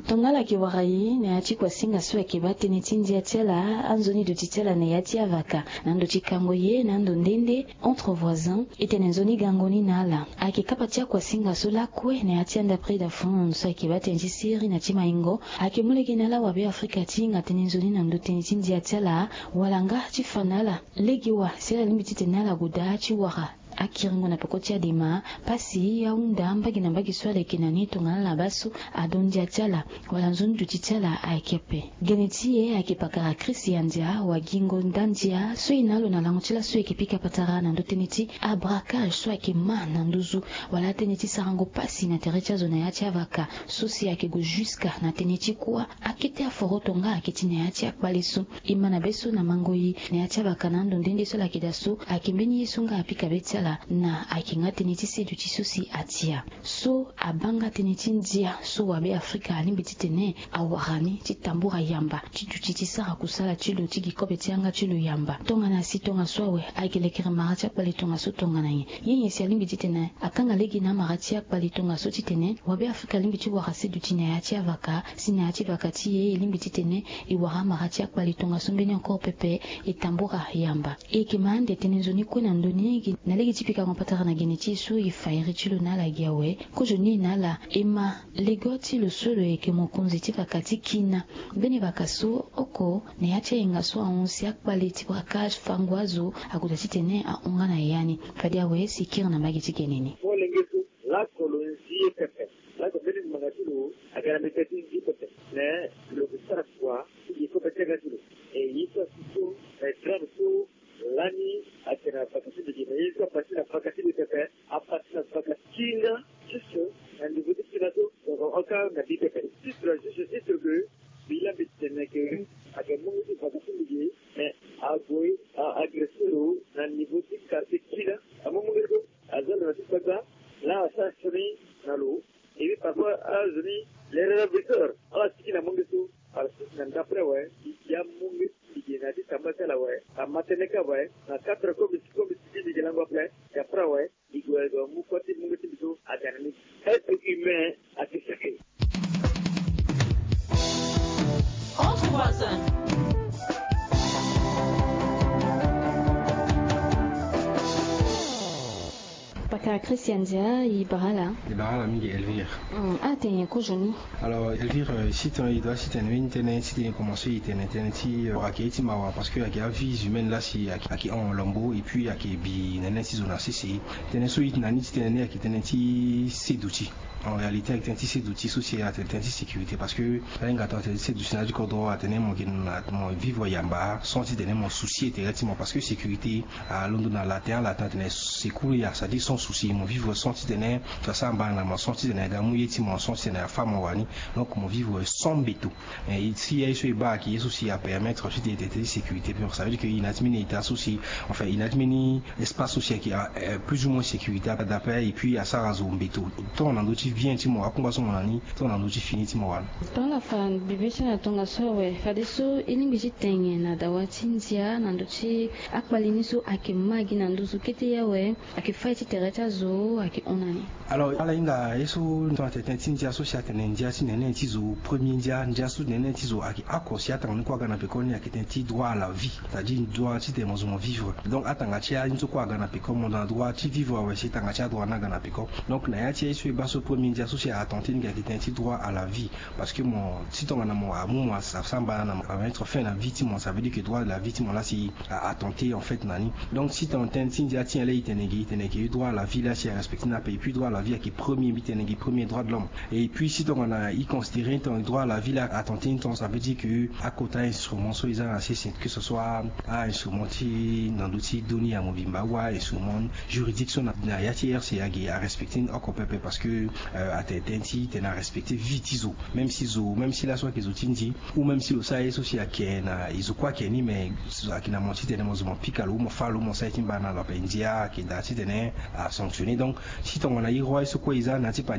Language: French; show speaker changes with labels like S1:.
S1: Tongala ki warai ne achi kwa singa swe ki bate ni tindi atela anzoni do titela ne yati avaka nando chikangoye nando ndende entre voisins itene nzoni gangoni nala aki kapatia kwa singa sola kwe ne ati anda prida fond so ki bate njisiri na chima ingo aki muleki nala wabe Afrika tinga tene nzoni nando tene tindi atela walanga chifanala legiwa sela limbitite nala guda chi waka akiringo na pekotia dema pasi ya unda mbagi na mbagi swale kinani tongana la basu adondia tiala wala nzoni dutitiala aikepe genetie akipakara krisi yandia wa gingo ndandia so inalo na langutila so ekipika patara na ndoteniti abraka so akima na nduzu wala teniti sarango pasi na terecha zona yati avaka sosi yake go jusqu'à na teniti kuwa akite aforotonga akitine yati akbalisu imana beso na mangoyi na yati avaka na ndondende so la kidasu akimbeni yesunga apika betiala na akinga teniti sedu chisosi atia so abanga teniti ndia so wabe Afrika alimbiti tene awarani chitambura yamba chitusara kusala chilo chigikope tianga chilo yamba tonga na si tonga swawe akilekere maratia pali tonga so tonga na yenye si alimbiti tene akanga legi na maratia pali tonga so titene wabe Afrika alimbiti warase du tina yati avaka sina yati vakati ye alimbiti tene iwara maratia pali tonga so mbeni encore pepe itambura yamba ekimande tene zoni kuna ndoni na legi tipika ngopatara na geneti so ifairi chilo nala giawe ko joni nala ema legoti lo solo eke mokonzi ti vakati kina beni vakaso oko ne yatia inga so aonsi akbaleti brakaj fangwazo akutati tene a ongana yani fadia we sikira na magiti keneni
S2: la colonie pepe la colonie magatilo agara metati di pepe ne lo bisarwa di ko pepe gatilo e yito situ e traverso lani akena vakati de yito pasi na vakati de pepe apati na vakati na juste un niveau de sénateur encore na di pepe juste que bila bitene que agamo di vakati de mais agoi agressero na niveau de quartier kila amomo gerdo azal na tipaka là ça sonne nalo et puis parfois azuni les révélateurs ala sikina mongesu ala sikina d'après ouais il y a mongesu qui n'a dit tamata la ouais à mateneka ouais na 4 comme si de langue après et après ouais il doit mu côté mongesu biso à dernier être humain à tisser
S3: entre voisins.
S1: Paka Christian Dia Ibarala.
S4: Ibarala mingi Elvire.
S1: T'es kojoni.
S4: Alors Elvire, si il doit si t'es si t'es commencé il t'es si akiti mawa parce que ak vie humaine là si ak en lombo et puis ak bi nene si zona si t'es so it nani t'es né ak t'es si seduti. En réalité avec un tissu d'outils social un tissu sécurité parce que là il attend c'est du scénario du corps à tenir mon vivre yamba sans si tenir mon souci directement parce que sécurité à Londres dans la terre la tente c'est cool il y a ça dit sans souci mon vivre sans si tenir ça ça en bas mon sans si tenir gamouiller ti mon sans si tenir femme wani donc mon vivre sans béton et ici il y a ce bas qui est aussi à permettre ensuite d'être sécurité puis ça veut dire qu'il a adminé est associé enfin il a adminé espace social qui a plus ou moins sécurité d'après et puis à ça raso béton ton en vient timo akumba so monani to na loji fini timo wana
S1: tonga fan bibisha na tonga sowe fadiso ilimbi tenge na dawati ntia na ndochi akbalini so akimagi na ndusu kete yawe akifaiti tereta zo akionani
S4: alors ala inga yeso to atete ntia so sha tene ndia si nene tizo premier ndia so nene tizo aki akosi atanga kwa gana pekoni akitenti droit à la vie c'est-à-dire droit ti temo zo vivre donc atanga tia nzo kwa gana pekoni dans droit ti vivre wa si tanga tia droit na gana pekoni donc na ya tia yeso baso mingi associé à tenter une qualité droit à la vie parce que mon si ton amour moi ça semble être fait la victime ça veut dire que droit de la victime là c'est à tenter en fait nani donc si ton tiens tiens là il t'est droit à la vie là c'est respecter n'a pas et puis droit à la vie qui est premier droit de l'homme et puis si ton a y considérer ton droit à la vie là à tenter une temps ça veut dire que à côté instrument soit ils ont assez que ce soit à instrument dans l'outil donné à Movimba ou instrument juridiction na yatière c'est à respecter encore parce que à tenti t'es na respecter vitizo même si la soit qu'ils outils ou même si le ça est aussi à kena ils quoi keni mais à qui na menti t'es mo pikalo mo falo mo ça timba na la pendia qui dati t'es à sanctionner donc si ton on a y roi ce quoi ils a na